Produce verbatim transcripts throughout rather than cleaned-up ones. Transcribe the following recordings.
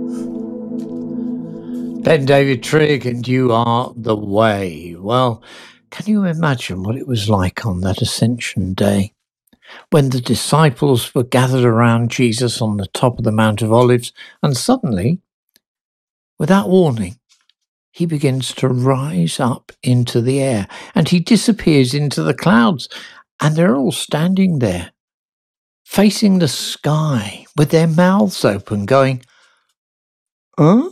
Ben David Trigg, and You Are the Way. Well, can you imagine what it was like on that Ascension Day when the disciples were gathered around Jesus on the top of the Mount of Olives, and suddenly, without warning, he begins to rise up into the air and he disappears into the clouds, and they're all standing there facing the sky with their mouths open going, huh?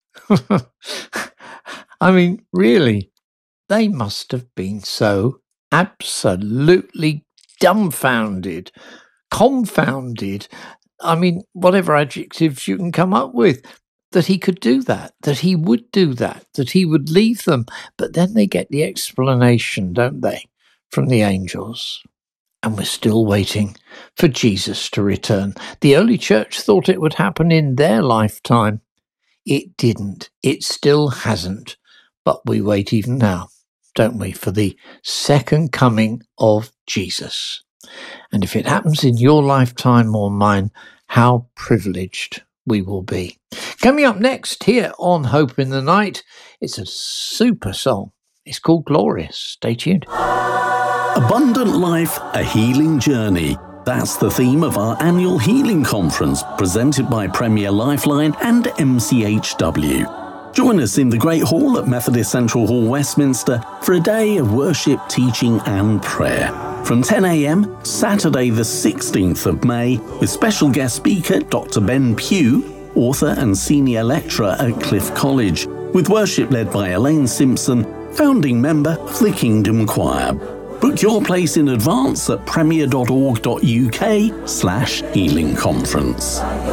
I mean, really, they must have been so absolutely dumbfounded, confounded. I mean, whatever adjectives you can come up with, that he could do that, that he would do that, that he would leave them. But then they get the explanation, don't they, from the angels. And we're still waiting for Jesus to return. The early church thought it would happen in their lifetime. It didn't. It still hasn't. But we wait even now, don't we, for the second coming of Jesus. And if it happens in your lifetime or mine, how privileged we will be. Coming up next here on Hope in the Night, it's a super song. It's called Glorious. Stay tuned. Abundant life, a healing journey. That's the theme of our annual healing conference presented by Premier Lifeline and M C H W. Join us in the Great Hall at Methodist Central Hall, Westminster for a day of worship, teaching and prayer. From ten a.m, Saturday the sixteenth of May, with special guest speaker Doctor Ben Pugh, author and senior lecturer at Cliff College, with worship led by Elaine Simpson, founding member of the Kingdom Choir. Book your place in advance at premier.org.uk slash healing conference.